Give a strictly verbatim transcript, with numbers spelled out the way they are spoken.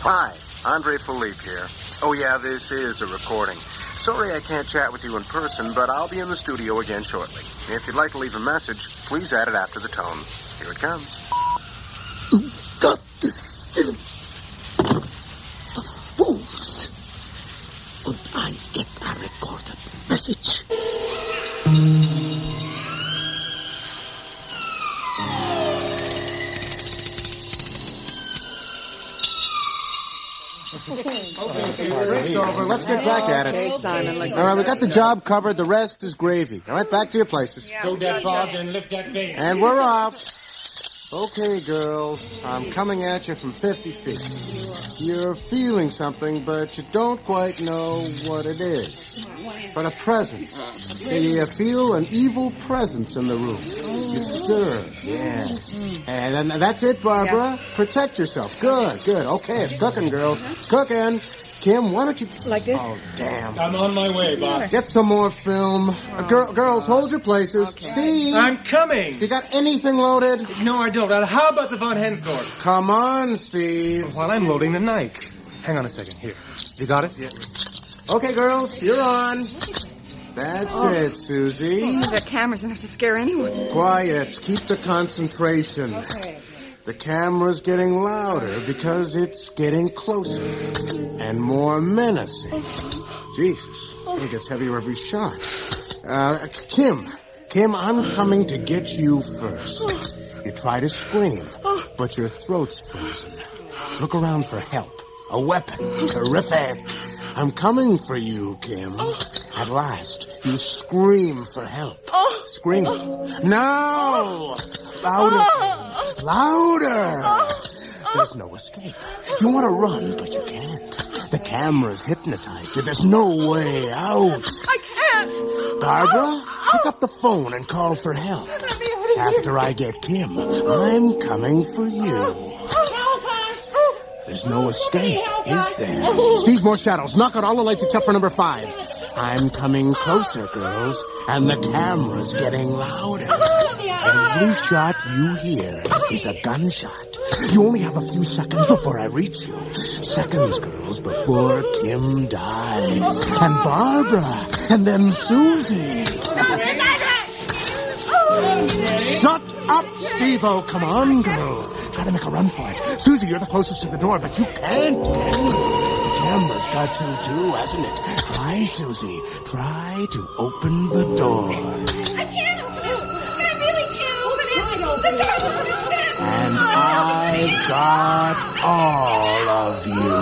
Hi, Andre Philippe here. Oh, yeah, this is a recording. Sorry I can't chat with you in person, but I'll be in the studio again shortly. If you'd like to leave a message, please add it after the tone. Here it comes. Who got this film? The fools. And I get a recorded message. It's over. Let's get back at it. Okay, Simon. Look, All right, we got the job covered. The rest is gravy. All right, back to your places. Yeah, Throw that gotcha. fog and lift that bait. And we're off. Okay, girls, I'm coming at you from fifty feet. You're feeling something, but you don't quite know what it is. But a presence. You feel an evil presence in the room. You stir. Yeah. And, and that's it, Barbara. Protect yourself. Good, good. Okay, it's cooking, girls. It's cooking. Kim, why don't you... Like this? Oh, damn. I'm on my way, boss. Get some more film. Uh, girl, girls, hold your places. Okay. Steve, I'm coming. you got anything loaded? No, I don't. Uh, How about the Von Hensdorf? Come on, Steve. While I'm loading the Nike. Hang on a second. Here. You got it? Yeah. Okay, girls, you're on. That's Oh. it, Susie. There are cameras enough to scare anyone. Quiet. Keep the concentration. Okay. The camera's getting louder because it's getting closer and more menacing. Jesus, it gets heavier every shot. Uh, Kim, Kim, I'm coming to get you first. You try to scream, but your throat's frozen. Look around for help. A weapon. Terrific. I'm coming for you, Kim. At last, you scream for help. Scream. No! Louder. Louder! There's no escape. You want to run, but you can't. The camera's hypnotized you. There's no way out. I can't. Barbara, pick up the phone and call for help. After I get Kim, I'm coming for you. Help us. There's no escape, is there? Steve, more shadows. Knock out all the lights except for number five. I'm coming closer, girls, and the camera's getting louder. Every shot you hear is a gunshot. You only have a few seconds before I reach you. Seconds, girls, before Kim dies. And Barbara, and then Susie. Shut up, Steve-O. Come on, girls. Try to make a run for it. Susie, you're the closest to the door, but you can't get in. The camera's got you too, hasn't it? Try, Susie. Try to open the door. I can't open it. I really can't open it. The camera. And I've got all of you.